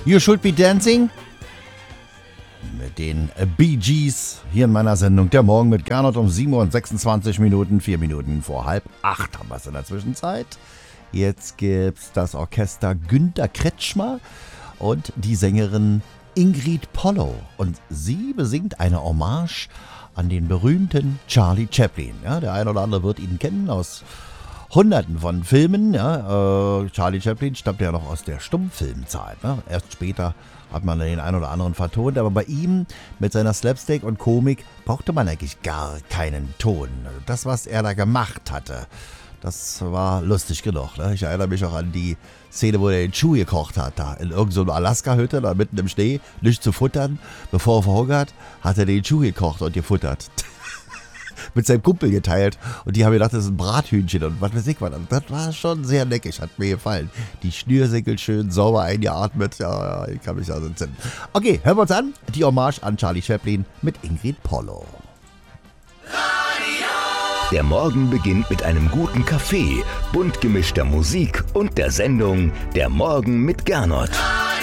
You Should Be Dancing mit den Bee Gees hier in meiner Sendung Der Morgen mit Gernot um 7 Uhr und 26 Minuten, 4 Minuten vor 7:30 haben wir es in der Zwischenzeit. Jetzt gibt's das Orchester Günter Kretschmer und die Sängerin Ingrid Polow. Und sie besingt eine Hommage an den berühmten Charlie Chaplin. Ja, der eine oder andere wird ihn kennen aus Hunderten von Filmen. Ja. Charlie Chaplin stammt ja noch aus der Stummfilmzeit. Ne? Erst später hat man den einen oder anderen vertont. Aber bei ihm mit seiner Slapstick und Komik brauchte man eigentlich gar keinen Ton. Das, was er da gemacht hatte, das war lustig genug. Ne? Ich erinnere mich auch an die Szene, wo er den Schuh gekocht hat. Da in irgendeiner Alaska-Hütte, da mitten im Schnee, nichts zu futtern. Bevor er verhungert, hat er den Schuh gekocht und gefuttert. Mit seinem Kumpel geteilt. Und die haben gedacht, das ist ein Brathühnchen und was weiß ich was. Das war schon sehr neckig, hat mir gefallen. Die Schnürsenkel schön sauber eingeatmet. Ja, ich kann mich also entsinnen. Okay, hören wir uns an. Die Hommage an Charlie Chaplin mit Ingrid Polow. Der Morgen beginnt mit einem guten Kaffee, bunt gemischter Musik und der Sendung Der Morgen mit Gernot.